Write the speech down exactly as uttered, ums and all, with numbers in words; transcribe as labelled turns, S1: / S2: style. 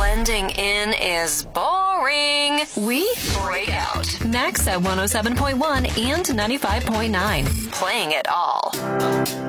S1: Blending in is boring. We break out. Next at one oh seven point one and ninety-five point nine. Playing it all.